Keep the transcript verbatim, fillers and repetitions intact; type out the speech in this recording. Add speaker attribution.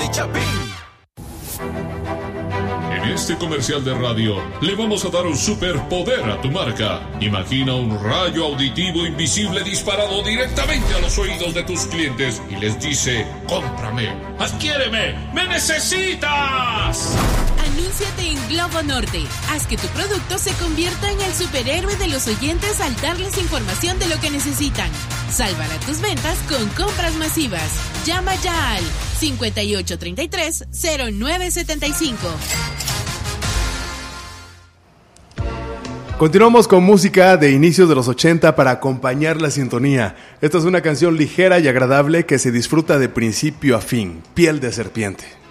Speaker 1: y Chapín.
Speaker 2: En este comercial de radio le vamos a dar un superpoder a tu marca. Imagina un rayo auditivo invisible disparado directamente a los oídos de tus clientes y les dice: cómprame, adquiéreme, me necesitas.
Speaker 3: Anúnciate en Globo Norte. Haz que tu producto se convierta en el superhéroe de los oyentes al darles información de lo que necesitan. Salvará tus ventas con compras masivas. Llama ya al cincuenta y ocho treinta y tres cero nueve setenta y cinco.
Speaker 4: Continuamos con música de inicios de los ochenta para acompañar la sintonía. Esta es una canción ligera y agradable que se disfruta de principio a fin. Piel de serpiente.